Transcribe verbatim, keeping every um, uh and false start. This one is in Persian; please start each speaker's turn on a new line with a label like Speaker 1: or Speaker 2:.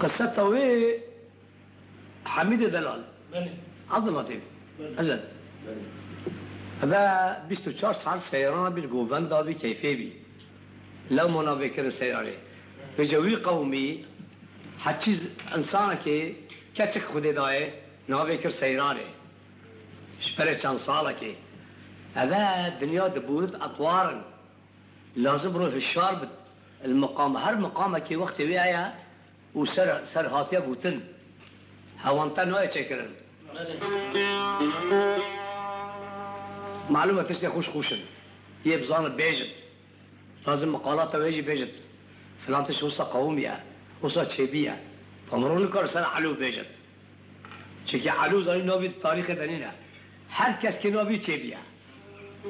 Speaker 1: قصة توي حميد دلال
Speaker 2: بله
Speaker 1: عبد اللطيف
Speaker 2: بله
Speaker 1: أجل
Speaker 2: بله
Speaker 1: هذا بیست و چهار سال سیران بی گوبند دابی کیفی بی لو منا بکر سیرانه به جوی قومی هر چیز انسان که کچک خود داره نابکر سیرانه شپره چند ساله که هذا دنیا دبورت اطوارن لازم رو هشار بد المقام هر مقامه که وقت ویایا و سر سر هاتیه بوتن هوانتا نوع چکرن معلومه تشتي خوش خوشن هي بزان بيجت لازم مقالات ويجي بيجت فلان تش وصا قومية وصا تشيبية فمرون الكور سنة علو بيجت شكي علو زاري نوبي تاريخ دنينا هر كس كي نوبي تشيبية